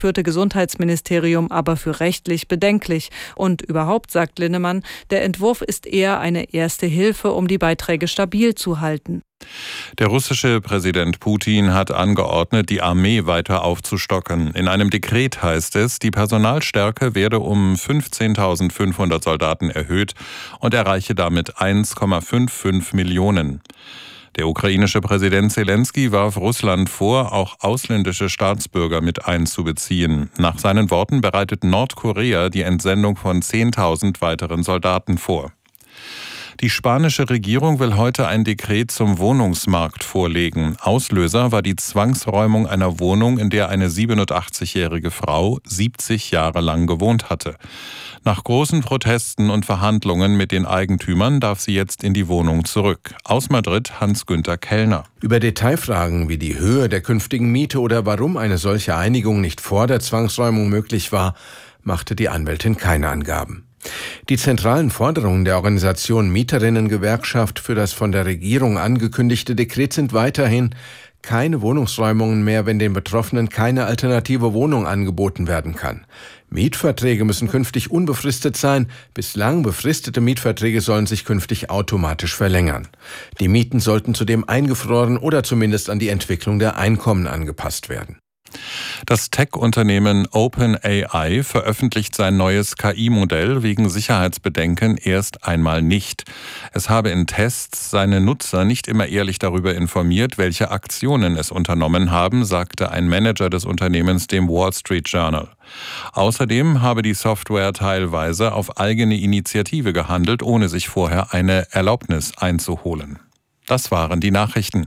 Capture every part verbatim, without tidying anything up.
führte Gesundheitsministerium aber für rechtlich bedenklich. Und überhaupt, sagt Linnemann, der Entwurf ist eher eine erste Hilfe, um die Beiträge stabil zu halten. Der russische Präsident Putin hat angeordnet, die Armee weiter aufzustocken. In einem Dekret heißt es, die Personalstärke werde um fünfzehntausendfünfhundert Soldaten erhöht und erreiche damit eins Komma fünfundfünfzig Millionen. Der ukrainische Präsident Zelensky warf Russland vor, auch ausländische Staatsbürger mit einzubeziehen. Nach seinen Worten bereitet Nordkorea die Entsendung von zehntausend weiteren Soldaten vor. Die spanische Regierung will heute ein Dekret zum Wohnungsmarkt vorlegen. Auslöser war die Zwangsräumung einer Wohnung, in der eine siebenundachtzigjährige Frau siebzig Jahre lang gewohnt hatte. Nach großen Protesten und Verhandlungen mit den Eigentümern darf sie jetzt in die Wohnung zurück. Aus Madrid Hans-Günther Kellner. Über Detailfragen wie die Höhe der künftigen Miete oder warum eine solche Einigung nicht vor der Zwangsräumung möglich war, machte die Anwältin keine Angaben. Die zentralen Forderungen der Organisation Mieterinnengewerkschaft für das von der Regierung angekündigte Dekret sind weiterhin: keine Wohnungsräumungen mehr, wenn den Betroffenen keine alternative Wohnung angeboten werden kann. Mietverträge müssen künftig unbefristet sein. Bislang befristete Mietverträge sollen sich künftig automatisch verlängern. Die Mieten sollten zudem eingefroren oder zumindest an die Entwicklung der Einkommen angepasst werden. Das Tech-Unternehmen OpenAI veröffentlicht sein neues K I-Modell wegen Sicherheitsbedenken erst einmal nicht. Es habe in Tests seine Nutzer nicht immer ehrlich darüber informiert, welche Aktionen es unternommen haben, sagte ein Manager des Unternehmens dem Wall Street Journal. Außerdem habe die Software teilweise auf eigene Initiative gehandelt, ohne sich vorher eine Erlaubnis einzuholen. Das waren die Nachrichten.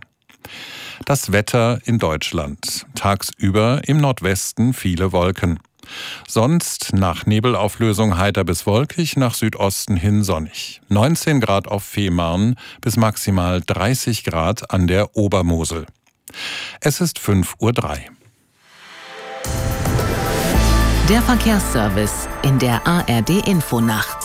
Das Wetter in Deutschland. Tagsüber im Nordwesten viele Wolken. Sonst nach Nebelauflösung heiter bis wolkig, nach Südosten hin sonnig. neunzehn Grad auf Fehmarn bis maximal dreißig Grad an der Obermosel. Es ist fünf Uhr drei. Der Verkehrsservice in der A R D-Infonacht.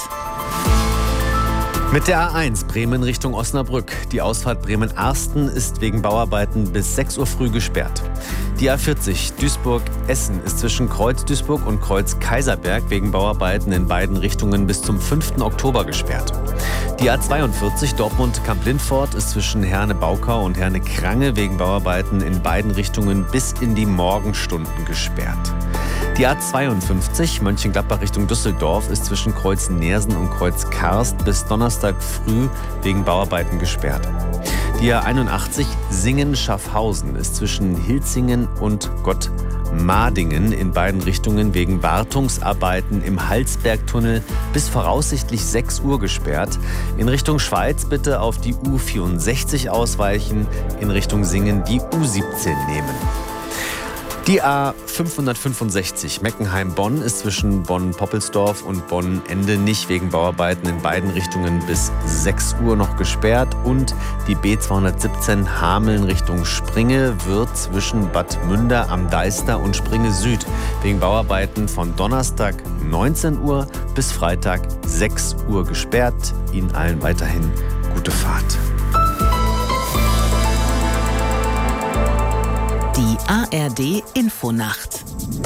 Mit der A eins Bremen Richtung Osnabrück. Die Ausfahrt Bremen-Arsten ist wegen Bauarbeiten bis sechs Uhr früh gesperrt. Die A vierzig Duisburg-Essen ist zwischen Kreuz Duisburg und Kreuz Kaiserberg wegen Bauarbeiten in beiden Richtungen bis zum fünften Oktober gesperrt. Die A zweiundvierzig Dortmund-Kamp-Lindfort ist zwischen Herne-Baukau und Herne-Krange wegen Bauarbeiten in beiden Richtungen bis in die Morgenstunden gesperrt. Die A zweiundfünfzig Mönchengladbach Richtung Düsseldorf ist zwischen Kreuz Neersen und Kreuz Karst bis Donnerstag früh wegen Bauarbeiten gesperrt. Die A einundachtzig Singen-Schaffhausen ist zwischen Hilzingen und Gottmadingen in beiden Richtungen wegen Wartungsarbeiten im Halsbergtunnel bis voraussichtlich sechs Uhr gesperrt. In Richtung Schweiz bitte auf die U vierundsechzig ausweichen, in Richtung Singen die U siebzehn nehmen. Die A fünfhundertfünfundsechzig Meckenheim-Bonn ist zwischen Bonn-Poppelsdorf und Bonn-Endenich wegen Bauarbeiten in beiden Richtungen bis sechs Uhr noch gesperrt. Und die B zweihundertsiebzehn Hameln Richtung Springe wird zwischen Bad Münder am Deister und Springe Süd wegen Bauarbeiten von Donnerstag neunzehn Uhr bis Freitag sechs Uhr gesperrt. Ihnen allen weiterhin gute Fahrt. Die A R D-Infonacht.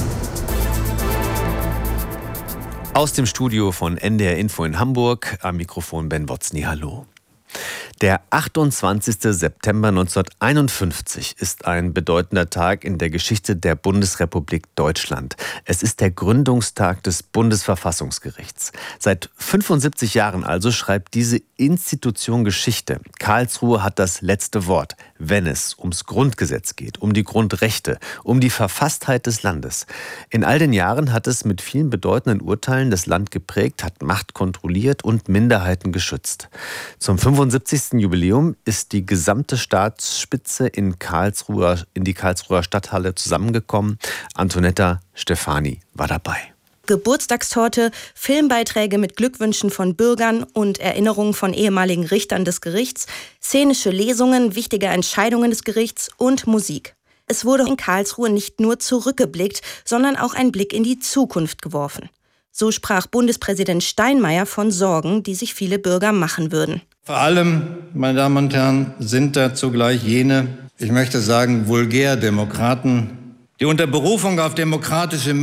Aus dem Studio von N D R Info in Hamburg, am Mikrofon Ben Wotzny, hallo. Der achtundzwanzigster September neunzehnhunderteinundfünfzig ist ein bedeutender Tag in der Geschichte der Bundesrepublik Deutschland. Es ist der Gründungstag des Bundesverfassungsgerichts. Seit fünfundsiebzig Jahren also schreibt diese Institution Geschichte. Karlsruhe hat das letzte Wort, wenn es ums Grundgesetz geht, um die Grundrechte, um die Verfasstheit des Landes. In all den Jahren hat es mit vielen bedeutenden Urteilen das Land geprägt, hat Macht kontrolliert und Minderheiten geschützt. Zum fünfundsiebzigsten Jubiläum ist die gesamte Staatsspitze in Karlsruher, in die Karlsruher Stadthalle zusammengekommen. Antonetta Stefani war dabei. Geburtstagstorte, Filmbeiträge mit Glückwünschen von Bürgern und Erinnerungen von ehemaligen Richtern des Gerichts, szenische Lesungen wichtiger Entscheidungen des Gerichts und Musik. Es wurde in Karlsruhe nicht nur zurückgeblickt, sondern auch ein Blick in die Zukunft geworfen. So sprach Bundespräsident Steinmeier von Sorgen, die sich viele Bürger machen würden. Vor allem, meine Damen und Herren, sind da zugleich jene, ich möchte sagen, Vulgärdemokraten, die unter Berufung auf demokratische